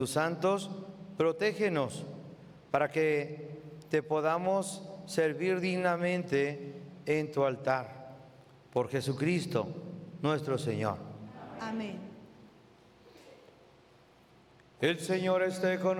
tus santos, protégenos para que te podamos servir dignamente en tu altar. Por Jesucristo, nuestro Señor. Amén. El Señor esté con